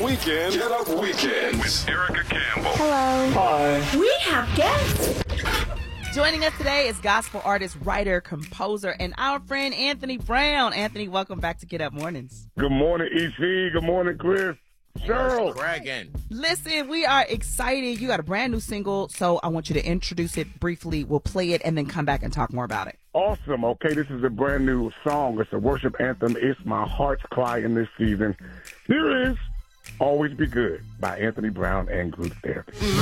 Weekend. Get Up Weekend with Erica Campbell. Hello. Hi. We have guests. Joining us today is gospel artist, writer, composer, and our friend Anthony Brown. Anthony, welcome back to Get Up Mornings. Good morning, EC. Good morning, Chris. Cheryl. Listen, we are excited. You got a brand new single, so I want you to introduce it briefly. We'll play it and then come back and talk more about it. Awesome. Okay, this is a brand new song. It's a worship anthem. It's my heart's cry in this season. Here is Always Be Good by Anthony Brown and Group Therapy.